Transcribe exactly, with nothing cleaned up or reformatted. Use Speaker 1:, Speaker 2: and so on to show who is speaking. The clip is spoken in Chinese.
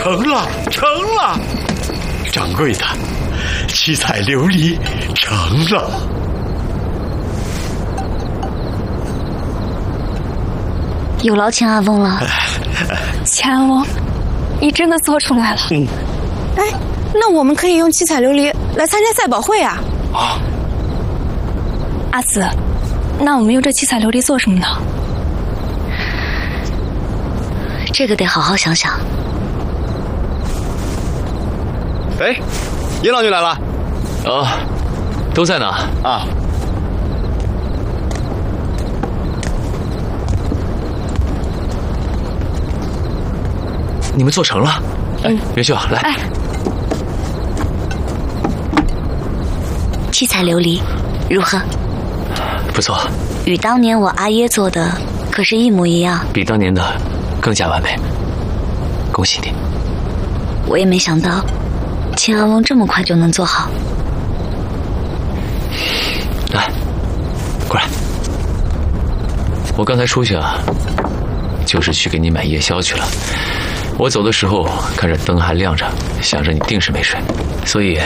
Speaker 1: 成了，成了！掌柜的，七彩琉璃成了。
Speaker 2: 有劳钱阿翁了。
Speaker 3: 钱阿翁，你真的做出来了。
Speaker 1: 嗯。
Speaker 3: 哎，那我们可以用七彩琉璃来参加赛宝会啊！
Speaker 1: 啊，
Speaker 3: 阿紫，那我们用这七彩琉璃做什么呢？
Speaker 2: 这个得好好想想。
Speaker 4: 哎，叶老女来了。
Speaker 5: 啊，都在呢。
Speaker 4: 啊。
Speaker 5: 你们做成了。哎，元秀来。
Speaker 3: 哎，
Speaker 2: 七彩琉璃如何？
Speaker 5: 不错，
Speaker 2: 与当年我阿耶做的可是一模一样，
Speaker 5: 比当年的更加完美。恭喜你！
Speaker 2: 我也没想到秦阿翁这么快就能做好。
Speaker 5: 来，过来。我刚才出去啊，就是去给你买夜宵去了。我走的时候看着灯还亮着，想着你定是没睡，所以